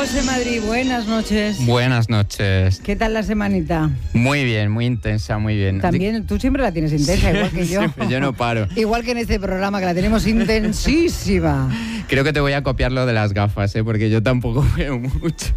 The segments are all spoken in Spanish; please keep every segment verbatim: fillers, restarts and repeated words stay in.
José Madrid, buenas noches. Buenas noches. ¿Qué tal la semanita? Muy bien, muy intensa, muy bien. También, tú siempre la tienes intensa, igual que yo. Siempre, yo no paro. Igual que en este programa, que la tenemos intensísima. Creo que te voy a copiar lo de las gafas, ¿eh? Porque yo tampoco veo mucho.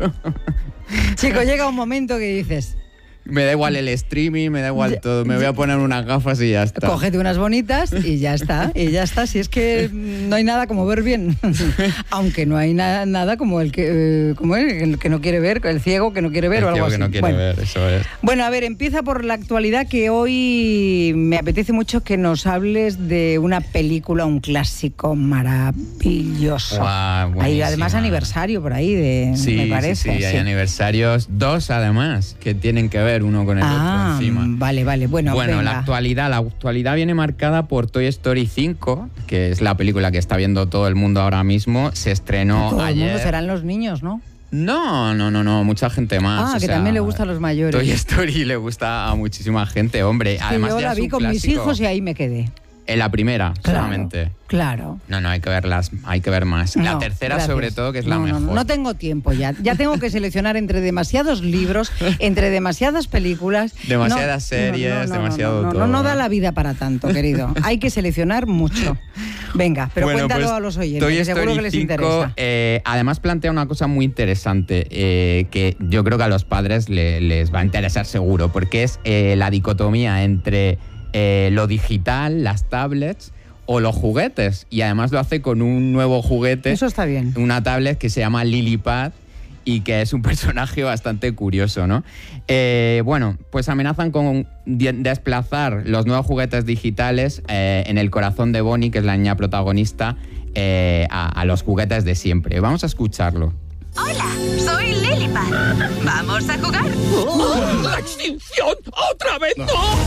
Chico, llega un momento que dices... Me da igual el streaming, me da igual todo. Me voy a poner unas gafas y ya está. Cógete unas bonitas y ya está. Y ya está. Si es que no hay nada como ver bien. Aunque no hay na- nada como el que, eh, como el, el que no quiere ver, el ciego que no quiere ver el o algo ciego así. que no quiere bueno. ver, eso es. Bueno, a ver, empieza por la actualidad, que hoy me apetece mucho que nos hables de una película, un clásico maravilloso. Wow, hay además aniversario por ahí, de, sí, me parece. Sí, sí, hay sí. aniversarios, dos además, que tienen que ver uno con el ah, otro encima. Vale, vale, bueno, Bueno, venga. la actualidad, la actualidad viene marcada por Toy Story cinco, que es la película que está viendo todo el mundo ahora mismo. Se estrenó todo ayer. el mundo serán los niños, ¿no? No, no, no, no, mucha gente más. Ah, o que sea, también le gusta a los mayores. Toy Story le gusta a muchísima gente, hombre. Es Además, que yo ya la es vi un con mis clásico. hijos y ahí me quedé. En la primera, Claro, solamente. Claro. No, no, hay que verlas, hay que ver más. La No, tercera, gracias. sobre todo, que es la no, mejor. No, no tengo tiempo ya. Ya tengo que seleccionar entre demasiados libros, entre demasiadas películas. Demasiadas No, series, no, no, no, demasiado no, no, todo. No, no da la vida para tanto, querido. Hay que seleccionar mucho. Venga, pero Bueno, cuéntalo pues, a los oyentes, Toy que seguro Story que les cinco, interesa. Eh, además plantea una cosa muy interesante, eh, que yo creo que a los padres le, les va a interesar seguro, porque es eh, la dicotomía entre eh, lo digital, las tablets, o los juguetes, y además lo hace con un nuevo juguete. Eso está bien. Una tablet que se llama Lilipad y que es un personaje bastante curioso, ¿no? Eh, bueno, pues amenazan con de- desplazar los nuevos juguetes digitales eh, en el corazón de Bonnie, que es la niña protagonista, eh, a, a los juguetes de siempre. Vamos a escucharlo. Hola, soy Lilipad. ¿Vamos a jugar? ¡Oh, ¡la extinción! ¡Otra vez no!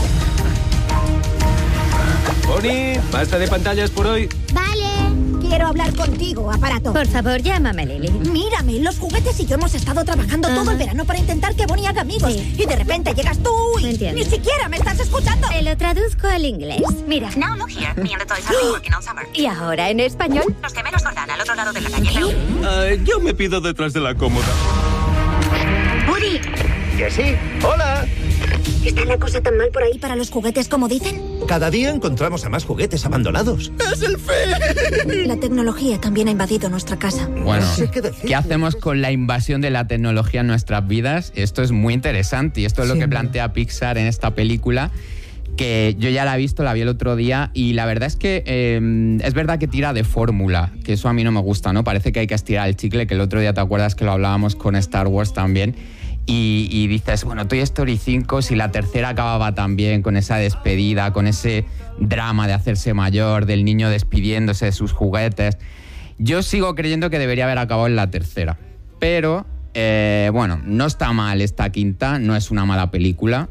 Bonnie, basta de pantallas por hoy. Vale. Quiero hablar contigo, aparato. Por favor, llámame, Lily. Mírame, los juguetes y yo hemos estado trabajando Ajá. todo el verano para intentar que Bonnie haga amigos. Sí. Y de repente llegas tú y Entiendo. ni siquiera me estás escuchando. Te lo traduzco al inglés. Mira. Now look here. Me and the toys have been working all summer. ¿Y ahora en español? Los gemelos cortan al otro lado de la calle. Pero... Ah, yo me pido detrás de la cómoda. Woody, ¿Que sí? ¡Hola! ¿está la cosa tan mal por ahí para los juguetes como dicen? Cada día encontramos a más juguetes abandonados. ¡Es el fin! La tecnología también ha invadido nuestra casa. Bueno, No sé qué decir. ¿qué hacemos con la invasión de la tecnología en nuestras vidas? Esto es muy interesante y esto es lo que Siempre. plantea Pixar en esta película, que yo ya la he visto, la vi el otro día, y la verdad es que eh, es verdad que tira de fórmula, que eso a mí no me gusta, ¿no? Parece que hay que estirar el chicle, que el otro día te acuerdas que lo hablábamos con Star Wars también, y, y dices, bueno, Toy Story cinco, si la tercera acababa tan bien, con esa despedida, con ese drama de hacerse mayor, del niño despidiéndose de sus juguetes, yo sigo creyendo que debería haber acabado en la tercera, pero eh, bueno, no está mal esta quinta, no es una mala película.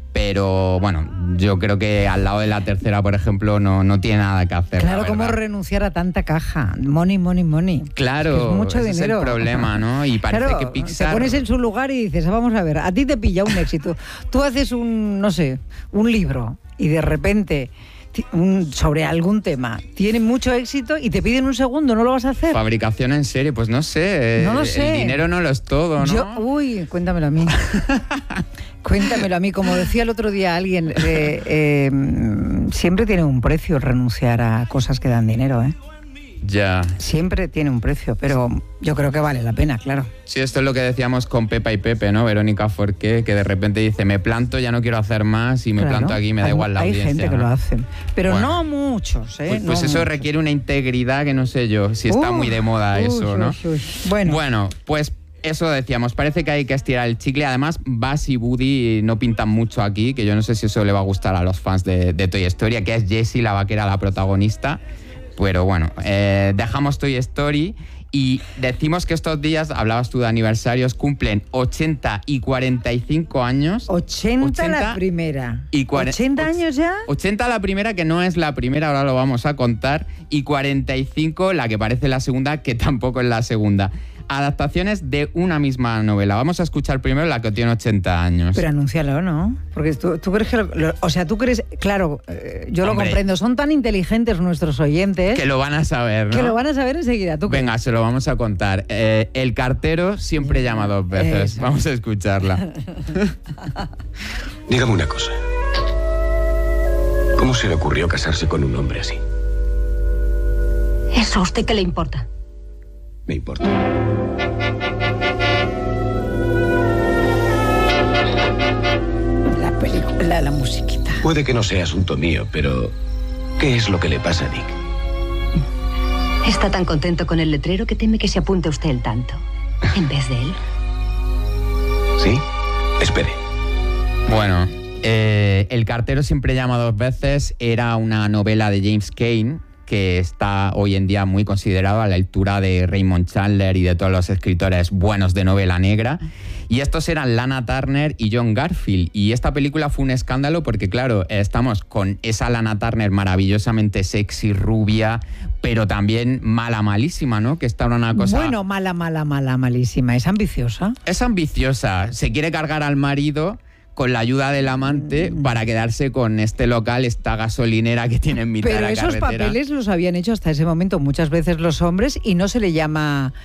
Pero bueno, yo creo que al lado de la tercera, por ejemplo, no, no tiene nada que hacer. Claro, la ¿cómo verdad. renunciar a tanta caja? Money, money, money. Claro, Es mucho ese dinero. es el problema, ¿no? Y parece Claro, que Pixar... te pones en su lugar y dices, vamos a ver, a ti te pilla un éxito. Tú haces un, no sé, un libro y de repente ti- un- sobre algún tema tiene mucho éxito y te piden un segundo, ¿no lo vas a hacer? Fabricación en serie, pues no sé. No lo el- sé. El dinero no lo es todo, ¿no? Yo, uy, cuéntamelo a mí. Cuéntamelo a mí. Como decía el otro día alguien, eh, eh, siempre tiene un precio renunciar a cosas que dan dinero, ¿eh? Ya. Siempre tiene un precio, pero yo creo que vale la pena, claro. Sí, esto es lo que decíamos con Pepa y Pepe, ¿no? Verónica Forqué, que de repente dice, me planto, ya no quiero hacer más, y me Claro. planto aquí, me da Hay- igual la hay audiencia. gente que ¿no? lo hace, pero Bueno. no muchos, ¿eh? Pues, No pues eso muchos. requiere una integridad que no sé yo, si está Uh, muy de moda uy, eso, ¿no? uy, uy. Bueno, Bueno, pues eso decíamos, parece que hay que estirar el chicle. Además, Buzz y Woody no pintan mucho aquí, que yo no sé si eso le va a gustar a los fans de, de Toy Story, que es Jessie, la vaquera, la protagonista. Pero bueno, eh, dejamos Toy Story y decimos que estos días, hablabas tú de aniversarios, cumplen ochenta y cuarenta y cinco años. ochenta, la ochenta primera. y cuare- ¿ochenta años ya? ochenta la primera, que no es la primera, ahora lo vamos a contar, y cuarenta y cinco la que parece la segunda, que tampoco es la segunda. adaptaciones de una misma novela. Vamos a escuchar primero la que tiene ochenta años. Pero anúncialo, ¿no? Porque tú, tú crees que... Lo, lo, o sea, tú crees... Claro, eh, yo Hombre, lo comprendo. Son tan inteligentes nuestros oyentes... Que lo van a saber, ¿no? Que lo van a saber enseguida. ¿Tú Venga, se lo vamos a contar. Eh, el cartero siempre llama dos veces. Eso. Vamos a escucharla. Dígame una cosa. ¿Cómo se le ocurrió casarse con un hombre así? ¿Eso a usted qué le importa? Me importa. La película, la musiquita. Puede que no sea asunto mío, pero ¿qué es lo que le pasa a Nick? Está tan contento con el letrero que teme que se apunte usted el tanto, en vez de él. ¿Sí? Espere. Bueno, eh, El cartero siempre llama dos veces era una novela de James Cain que está hoy en día muy considerado a la altura de Raymond Chandler y de todos los escritores buenos de novela negra. Y estos eran Lana Turner y John Garfield. Y esta película fue un escándalo porque, claro, estamos con esa Lana Turner maravillosamente sexy, rubia, pero también mala, malísima, ¿no? Que esta era una cosa... Bueno, mala, mala, mala, malísima. Es ambiciosa. Es ambiciosa. Se quiere cargar al marido con la ayuda del amante para quedarse con este local, esta gasolinera que tiene en mitad Pero de la esos carretera. papeles los habían hecho hasta ese momento muchas veces los hombres y no se le llama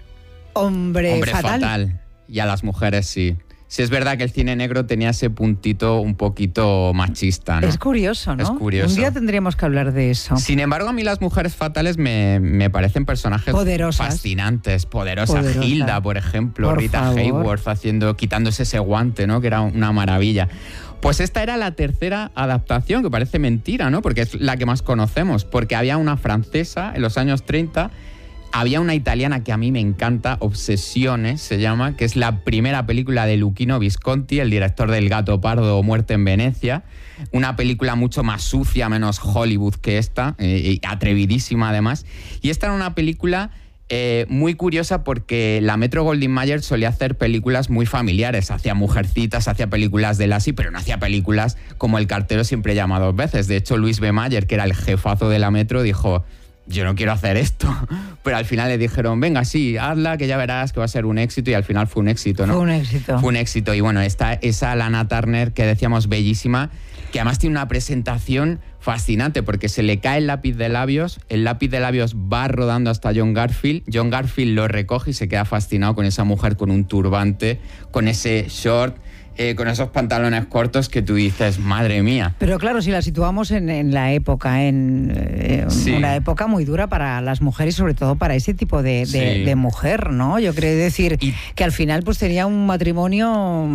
hombre, Hombre fatal. fatal. Y a las mujeres sí. Sí, es verdad que el cine negro tenía ese puntito un poquito machista, ¿no? Es curioso, ¿no? Es curioso. Un día tendríamos que hablar de eso. Sin embargo, a mí las mujeres fatales me, me parecen personajes Poderosas. fascinantes. Poderosa Poderosa. Hilda, por ejemplo, Por Rita favor. Hayworth haciendo, quitándose ese guante, ¿no? Que era una maravilla. Pues esta era la tercera adaptación, que parece mentira, ¿no? Porque es la que más conocemos. Porque había una francesa en los años treinta, había una italiana que a mí me encanta, Obsesiones se llama, que es la primera película de Luchino Visconti, el director del Gato Pardo o Muerte en Venecia. Una película mucho más sucia, menos Hollywood que esta, eh, y atrevidísima además. Y esta era una película eh, muy curiosa porque la Metro-Goldwyn-Mayer solía hacer películas muy familiares. Hacía Mujercitas, hacía películas de Lassie, pero no hacía películas como El cartero siempre llama dos veces. De hecho, Luis B. Mayer, que era el jefazo de la Metro, dijo... yo no quiero hacer esto, pero al final le dijeron, venga, sí, hazla, que ya verás que va a ser un éxito, y al final fue un éxito, ¿no? Fue un éxito. Fue un éxito, y bueno, esta, esa Lana Turner que decíamos bellísima, que además tiene una presentación fascinante, porque se le cae el lápiz de labios, el lápiz de labios va rodando hasta John Garfield, John Garfield lo recoge y se queda fascinado con esa mujer con un turbante, con ese short, Eh, con esos pantalones cortos que tú dices, madre mía. Pero claro, si la situamos en, en la época, en eh, Sí. una época muy dura para las mujeres, sobre todo para ese tipo de, de, Sí. de mujer, ¿no? Yo creo decir Y- que al final pues tenía un matrimonio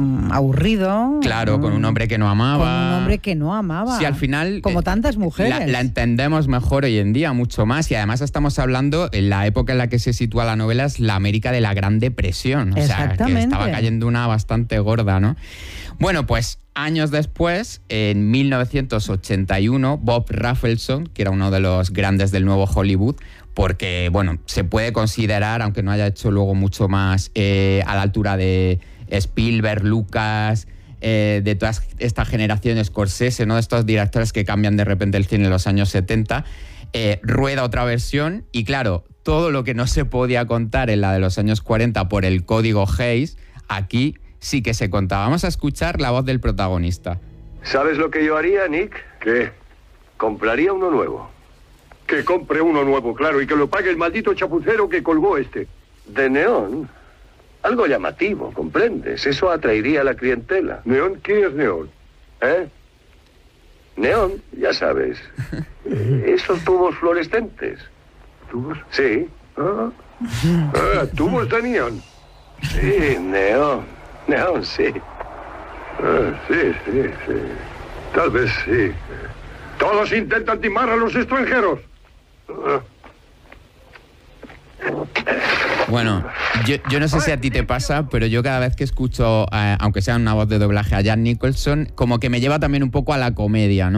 aburrido. Claro, con un hombre que no amaba. Con un hombre que no amaba. Sí, al final... Como eh, tantas mujeres. La, la entendemos mejor hoy en día, mucho más. Y además estamos hablando, en la época en la que se sitúa la novela, es la América de la Gran Depresión. O sea, que Exactamente. estaba cayendo una bastante gorda, ¿no? Bueno, pues años después, en mil novecientos ochenta y uno, Bob Rafelson, que era uno de los grandes del nuevo Hollywood, porque, bueno, se puede considerar, aunque no haya hecho luego mucho más, eh, a la altura de Spielberg, Lucas... Eh, de toda esta generación Scorsese, ¿no? De estos directores que cambian de repente el cine en los años setenta, eh, rueda otra versión y claro, todo lo que no se podía contar en la de los años cuarenta por el código Hays, aquí sí que se contaba. Vamos a escuchar la voz del protagonista. ¿Sabes lo que yo haría, Nick? ¿Qué? Compraría uno nuevo. Que compre uno nuevo, claro, y que lo pague el maldito chapucero que colgó este. ¿De neón? Algo llamativo, ¿comprendes? Eso atraería a la clientela. ¿Neón? ¿Qué es neón? ¿Eh? Neón, ya sabes. Eh, Esos tubos fluorescentes. ¿Tubos? Sí. Ah, ah, tubos de neón. Sí, neón. Neón, sí. Ah, sí, sí, sí. Tal vez sí. Todos intentan timar a los extranjeros. Ah. Bueno, yo, yo no sé si a ti te pasa, pero yo cada vez que escucho, eh, aunque sea una voz de doblaje, a Jack Nicholson, como que me lleva también un poco a la comedia, ¿no?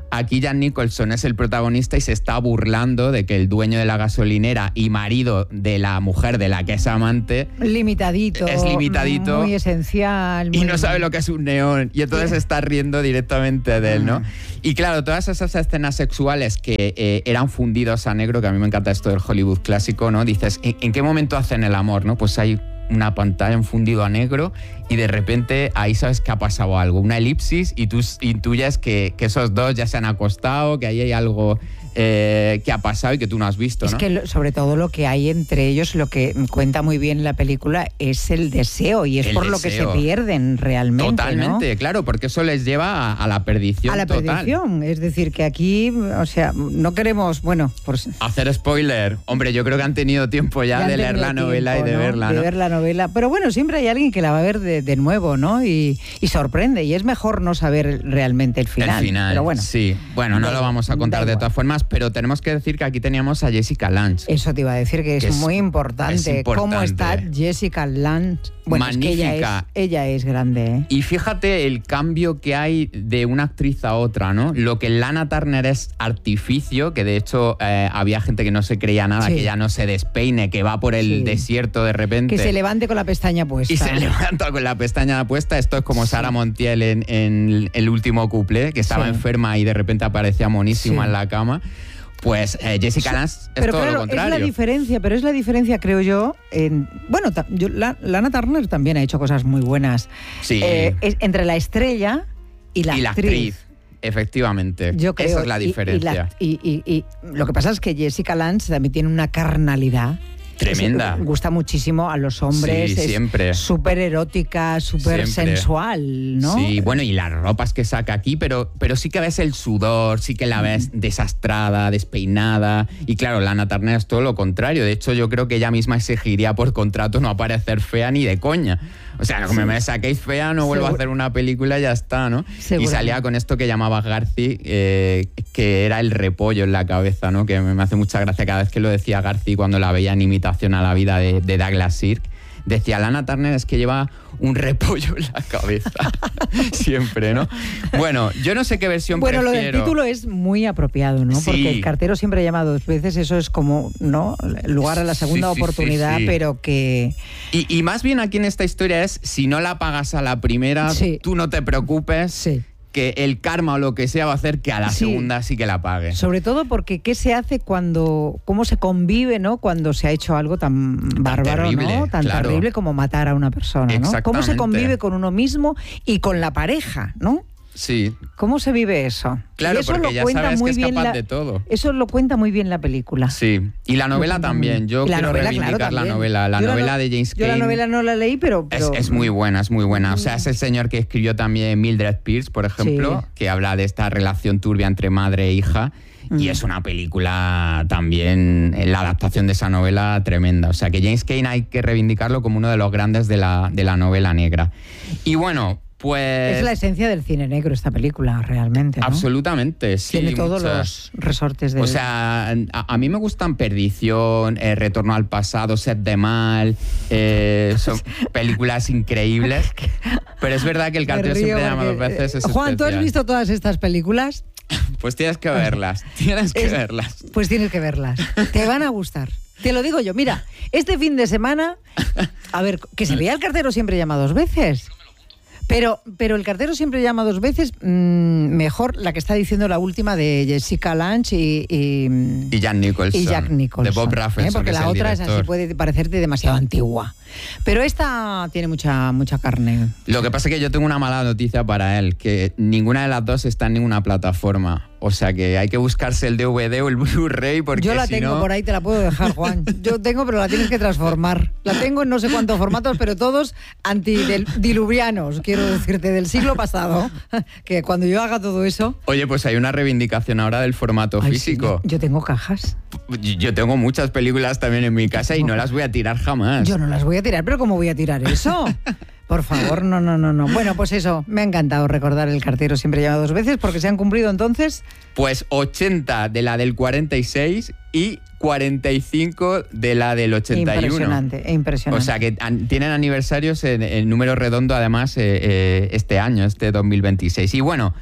Aquí Jack Nicholson es el protagonista y se está burlando de que el dueño de la gasolinera y marido de la mujer de la que es amante... Limitadito. Es limitadito. Muy esencial. Muy y no sabe lo que es un neón. Y entonces se está riendo directamente de él, ¿no? Y claro, todas esas escenas sexuales que eh, eran fundidos a negro, que a mí me encanta esto del Hollywood clásico, ¿no? Dices, ¿en, ¿en qué momento hacen el amor, no? Pues hay una pantalla en fundido a negro y de repente ahí sabes que ha pasado algo, una elipsis, y tú intuyes que, que esos dos ya se han acostado, que ahí hay algo eh, que ha pasado y que tú no has visto, ¿no? Es que lo, sobre todo lo que hay entre ellos, lo que cuenta muy bien la película, es el deseo, y es El por deseo. lo que se pierden realmente, Totalmente, ¿no? claro, porque eso les lleva a, a la perdición a la total. perdición, es decir, que aquí, o sea, no queremos, bueno, pues... Hacer spoiler. Hombre, yo creo que han tenido tiempo ya, ya de han leer la tenido novela tiempo, y de ¿no? verla, De ¿no? ver la novela. Pero bueno, siempre hay alguien que la va a ver de, de nuevo, ¿no? Y, y sorprende, y es mejor no saber realmente el final. El final, pero bueno. sí. Bueno, no Da lo igual, vamos a contar da de igual. todas formas, pero tenemos que decir que aquí teníamos a Jessica Lange. Eso te iba a decir, que es, Que es- muy importante. es importante. ¿Cómo está Jessica Lange? Bueno, es que ella Magnífica. es, ella es grande, ¿eh? Y fíjate el cambio que hay de una actriz a otra, ¿no? Lo que Lana Turner es artificio, que de hecho eh, había gente que no se creía nada, Sí. que ya no se despeine, que va por el Sí. desierto de repente. Que se levante con la pestaña puesta. Y se levanta con la pestaña puesta. Esto es como Sara Montiel en, en el último couple, que estaba Sí. enferma y de repente aparecía monísima Sí. en la cama. Pues eh, Jessica Lange es Pero todo claro, lo contrario. es la diferencia, pero es la diferencia, creo yo, en... Bueno, ta- yo- la, Lana Turner también ha hecho cosas muy buenas. Sí. Eh, es entre la estrella y la y la actriz. actriz, efectivamente. Yo creo, Esa es la y- y diferencia. la- Y, y- y lo que pasa es que Jessica Lange también tiene una carnalidad Tremenda. que gusta muchísimo a los hombres. Sí, es siempre. Súper erótica, súper Siempre. sensual, ¿no? Sí, bueno, y las ropas que saca aquí, pero, pero sí que ves el sudor, sí que la ves desastrada, despeinada. Y claro, Lana Turner es todo lo contrario. De hecho, yo creo que ella misma exigiría por contrato no aparecer fea ni de coña. O sea, como me saquéis fea, no vuelvo a Seguro. hacer una película y ya está, ¿no? Y Seguramente. salía con esto que llamaba Garci, eh, que era el repollo en la cabeza, ¿no? Que me hace mucha gracia cada vez que lo decía Garci cuando la veía en imitación a la vida de, de Douglas Sirk. Decía, Lana Turner es que lleva un repollo en la cabeza. Siempre, ¿no? Bueno, yo no sé qué versión Bueno, lo prefiero. del título es muy apropiado, ¿no? Sí. Porque el cartero siempre llama dos veces, eso es como, ¿no? Lugar a la segunda Sí, sí, oportunidad, sí, sí. pero que... Y, y más bien aquí en esta historia es, si no la pagas a la primera, Sí. tú no te preocupes, Sí. que el karma o lo que sea va a hacer que a la Sí. segunda sí que la pague. Sobre todo porque qué se hace cuando, cómo se convive, ¿no? Cuando se ha hecho algo tan bárbaro, terrible, ¿no? Tan claro. terrible como matar a una persona, ¿no? Cómo se Exactamente. convive con uno mismo y con la pareja, ¿no? Sí, ¿Cómo se vive eso? claro, Y eso porque lo ya cuenta sabes muy que es bien capaz la- de todo. Eso lo cuenta muy bien la película. Sí, y la novela Lo cuenta también. muy- Yo Y la quiero novela, reivindicar claro, la también. novela. La Yo novela no- de James Yo la Cain novela no la leí, pero... es, pero- es muy buena, es muy buena. O sea, es el señor que escribió también Mildred Pierce, por ejemplo, Sí. que habla de esta relación turbia entre madre e hija. Y Mm. es una película también, la adaptación de esa novela tremenda. O sea, que James Cain hay que reivindicarlo como uno de los grandes de la, de la novela negra. Y bueno, pues... Es la esencia del cine negro esta película, realmente, ¿no? Absolutamente, sí. Tiene todos muchas- los resortes de... O sea, a, a mí me gustan Perdición, eh, Retorno al pasado, Set de Mal, eh, son películas increíbles. Pero es verdad que el cartero Me río siempre llama dos porque, veces. Es eh, Juan, ¿tú has especial. visto todas estas películas? Pues tienes que verlas, tienes que Es- verlas. Pues tienes que verlas. Te van a gustar. Te lo digo yo. Mira, este fin de semana, a ver, que se vea El cartero siempre llama dos veces. Pero, pero El cartero siempre llama dos veces, mmm, mejor la que está diciendo la última de Jessica Lange y, y, Y Jack Nicholson. y Jack Nicholson. De Bob Raffleson, ¿eh? Porque que es la el otra es director. así, puede parecerte demasiado antigua. Pero esta tiene mucha, mucha carne. Lo que pasa es que yo tengo una mala noticia para él, que ninguna de las dos está en ninguna plataforma. O sea que hay que buscarse el D V D o el Blu-ray porque Yo la si tengo no... por ahí, te la puedo dejar, Juan. Yo tengo, pero la tienes que transformar. La tengo en no sé cuántos formatos, pero todos antidiluvianos, quiero decirte, del siglo pasado. Que cuando yo haga todo eso... Oye, pues hay una reivindicación ahora del formato Ay, sí, físico. yo, yo tengo cajas. Yo tengo muchas películas también en mi casa y no las voy a tirar jamás. Yo no las voy a tirar, pero ¿cómo voy a tirar eso? Por favor, no, no, no, no. Bueno, pues eso, me ha encantado recordar El cartero siempre llama dos veces, porque se han cumplido entonces... Pues ochenta de la del cuarenta y seis y cuarenta y cinco de la del ochenta y uno. Impresionante, impresionante. O sea que an- tienen aniversarios en, en número redondo además eh, eh, este año, este dos mil veintiséis. Y bueno,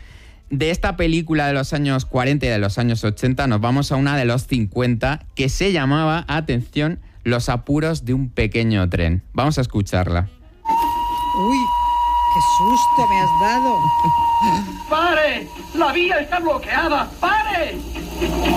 De esta película de los años cuarenta y de los años ochenta nos vamos a una de los cincuenta que se llamaba, atención, Los apuros de un pequeño tren. Vamos a escucharla. Uy, qué susto me has dado. ¡Pare! ¡La vía está bloqueada! ¡Pare!